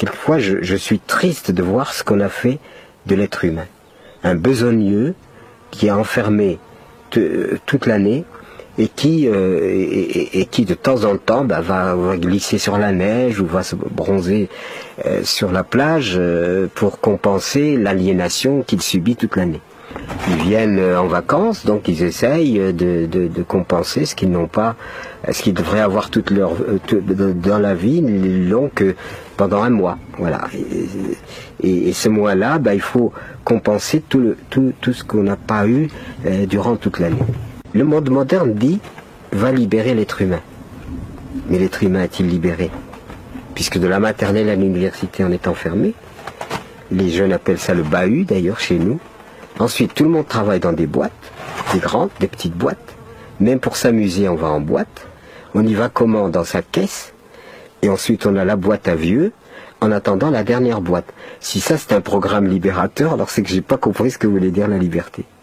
quelquefois je suis triste de voir ce qu'on a fait de l'être humain. Un besogneux qui est enfermé toute l'année et qui de temps en temps va glisser sur la neige ou va se bronzer sur la plage pour compenser l'aliénation qu'il subit toute l'année. Ils viennent en vacances, donc ils essayent de compenser ce qu'ils n'ont pas, ce qu'ils devraient avoir toute leur dans la vie, ils l'ont que pendant un mois. Voilà. Et ce mois-là, il faut compenser tout ce qu'on n'a pas eu durant toute l'année. Le monde moderne dit va libérer l'être humain. Mais l'être humain est-il libéré? Puisque de la maternelle à l'université on est enfermé. Les jeunes appellent ça le bahut d'ailleurs chez nous. Ensuite, tout le monde travaille dans des boîtes, des grandes, des petites boîtes. Même pour s'amuser, on va en boîte. On y va comment? Dans sa caisse. Et ensuite, on a la boîte à vieux, en attendant la dernière boîte. Si ça, c'est un programme libérateur, alors c'est que j'ai pas compris ce que voulait dire la liberté.